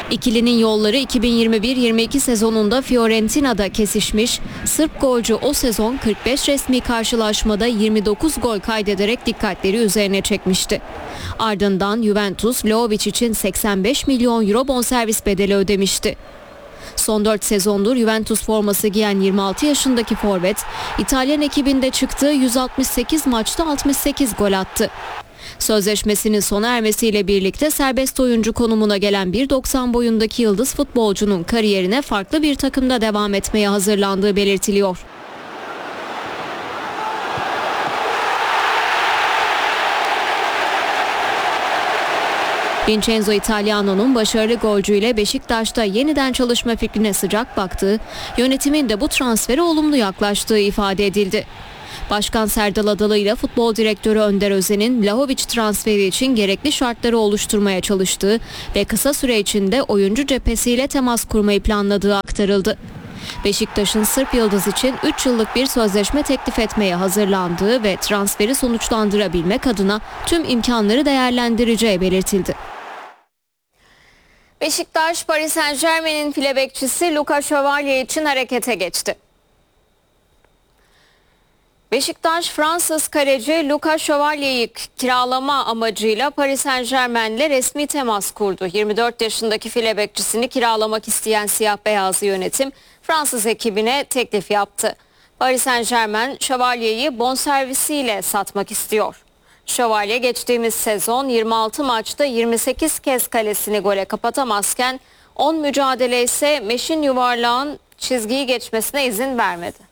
İkilinin yolları 2021-22 sezonunda Fiorentina'da kesişmiş. Sırp golcü o sezon 45 resmi karşılaşmada 29 gol kaydederek dikkatleri üzerine çekmişti. Ardından Juventus, Vlahovic için 85 milyon euro bonservis bedeli ödemişti. Son 4 sezondur Juventus forması giyen 26 yaşındaki forvet, İtalyan ekibinde çıktığı 168 maçta 68 gol attı. Sözleşmesinin sona ermesiyle birlikte serbest oyuncu konumuna gelen 1.90 boyundaki yıldız futbolcunun kariyerine farklı bir takımda devam etmeye hazırlandığı belirtiliyor. Vincenzo Italiano'nun başarılı golcüyle Beşiktaş'ta yeniden çalışma fikrine sıcak baktığı, yönetimin de bu transfere olumlu yaklaştığı ifade edildi. Başkan Serdal Adalı ile futbol direktörü Önder Özen'in Vlahovic transferi için gerekli şartları oluşturmaya çalıştığı ve kısa süre içinde oyuncu cephesiyle temas kurmayı planladığı aktarıldı. Beşiktaş'ın Sırp yıldız için 3 yıllık bir sözleşme teklif etmeye hazırlandığı ve transferi sonuçlandırabilmek adına tüm imkanları değerlendireceği belirtildi. Beşiktaş, Paris Saint-Germain'in file bekçisi Lucas Chevalier için harekete geçti. Beşiktaş, Fransız kaleci Lucas Chevalier'i kiralama amacıyla Paris Saint-Germain'le resmi temas kurdu. 24 yaşındaki file bekçisini kiralamak isteyen siyah beyazlı yönetim Fransız ekibine teklif yaptı. Paris Saint-Germain, Chevalier'i bonservisiyle satmak istiyor. Chevalier geçtiğimiz sezon 26 maçta 28 kez kalesini gole kapatamazken 10 mücadele ise meşin yuvarlağın çizgiyi geçmesine izin vermedi.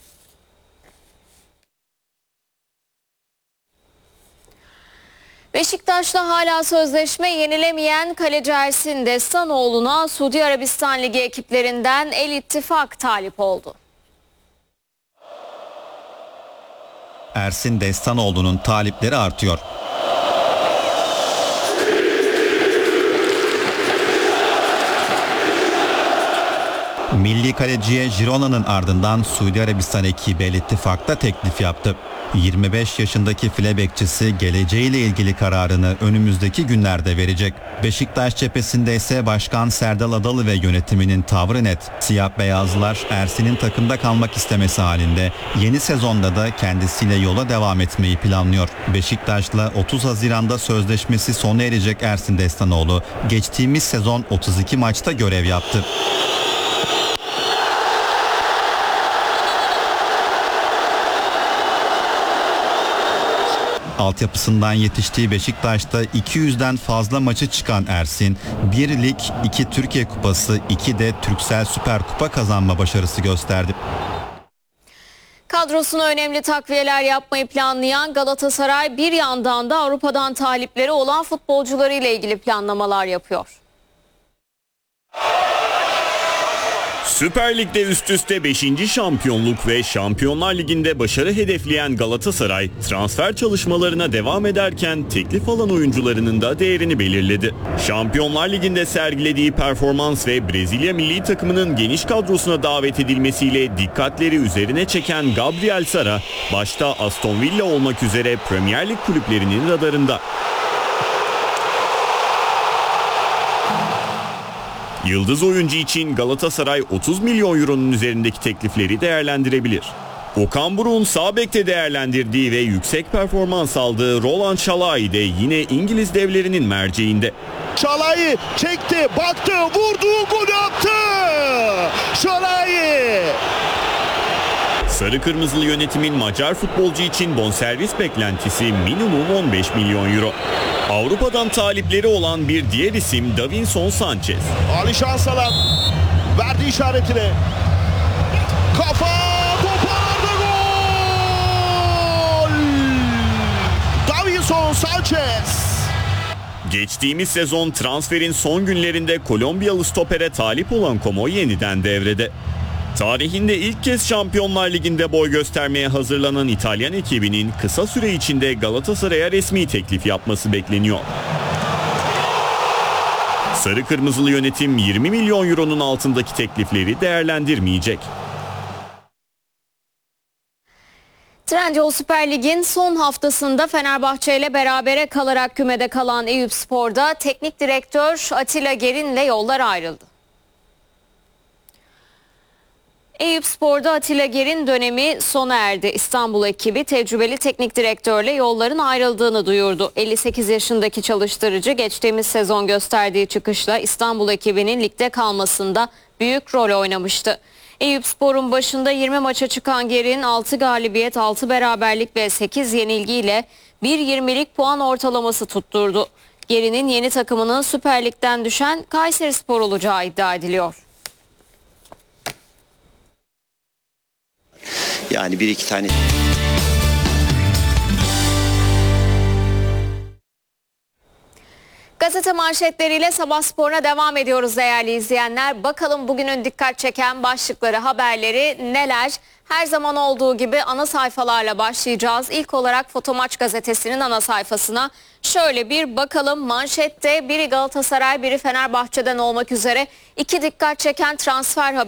Beşiktaş'la hala sözleşme yenilemeyen kaleci Ersin Destanoğlu'na Suudi Arabistan Ligi ekiplerinden El İttifak talip oldu. Ersin Destanoğlu'nun talipleri artıyor. Milli kaleciye Girona'nın ardından Suudi Arabistan ekibi El İttifak'ta teklif yaptı. 25 yaşındaki file bekçisi geleceğiyle ilgili kararını önümüzdeki günlerde verecek. Beşiktaş cephesinde ise Başkan Serdal Adalı ve yönetiminin tavrı net. Siyah beyazlılar Ersin'in takımda kalmak istemesi halinde yeni sezonda da kendisiyle yola devam etmeyi planlıyor. Beşiktaş'la 30 Haziran'da sözleşmesi sona erecek Ersin Destanoğlu geçtiğimiz sezon 32 maçta görev yaptı. Altyapısından yetiştiği Beşiktaş'ta 200'den fazla maçı çıkan Ersin, 1 lig, 2 Türkiye Kupası, 2 de Türksel Süper Kupa kazanma başarısı gösterdi. Kadrosuna önemli takviyeler yapmayı planlayan Galatasaray bir yandan da Avrupa'dan talipleri olan futbolcuları ile ilgili planlamalar yapıyor. Süper Lig'de üst üste 5. şampiyonluk ve Şampiyonlar Ligi'nde başarı hedefleyen Galatasaray transfer çalışmalarına devam ederken teklif alan oyuncularının da değerini belirledi. Şampiyonlar Ligi'nde sergilediği performans ve Brezilya milli takımının geniş kadrosuna davet edilmesiyle dikkatleri üzerine çeken Gabriel Sara, başta Aston Villa olmak üzere Premier Lig kulüplerinin radarında. Yıldız oyuncu için Galatasaray 30 milyon euronun üzerindeki teklifleri değerlendirebilir. Okan Buruk'un sağ bekte değerlendirdiği ve yüksek performans aldığı Roland Şalai de yine İngiliz devlerinin merceğinde. Şalai çekti, baktı, vurdu, gol attı! Şalai! Sarı Kırmızılı yönetimin Macar futbolcu için bonservis beklentisi minimum 15 milyon euro. Avrupa'dan talipleri olan bir diğer isim Davinson Sanchez. Alişan Salan verdi işaretini. Kafa toparladı, gol! Davinson Sanchez. Geçtiğimiz sezon transferin son günlerinde Kolombiyalı stopere talip olan Como yeniden devrede. Tarihinde ilk kez Şampiyonlar Ligi'nde boy göstermeye hazırlanan İtalyan ekibinin kısa süre içinde Galatasaray'a resmi teklif yapması bekleniyor. Sarı Kırmızılı yönetim 20 milyon euronun altındaki teklifleri değerlendirmeyecek. Trendyol Süper Lig'in son haftasında Fenerbahçe ile berabere kalarak kümede kalan Eyüpspor'da teknik direktör Atilla Gerin'le yollar ayrıldı. Eyüpspor'da Atilla Gerin dönemi sona erdi. İstanbul ekibi tecrübeli teknik direktörle yolların ayrıldığını duyurdu. 58 yaşındaki çalıştırıcı geçtiğimiz sezon gösterdiği çıkışla İstanbul ekibinin ligde kalmasında büyük rol oynamıştı. Eyüpspor'un başında 20 maça çıkan Gerin 6 galibiyet, 6 beraberlik ve 8 yenilgiyle 1.20'lik puan ortalaması tutturdu. Gerin'in yeni takımının Süper Lig'den düşen Kayserispor olacağı iddia ediliyor. Yani bir iki tane. Gazete manşetleriyle Sabah Spor'a devam ediyoruz değerli izleyenler. Bakalım bugünün dikkat çeken başlıkları, haberleri neler? Her zaman olduğu gibi ana sayfalarla başlayacağız. İlk olarak Fotomaç gazetesinin ana sayfasına şöyle bir bakalım. Manşette biri Galatasaray, biri Fenerbahçe'den olmak üzere iki dikkat çeken transfer haberi.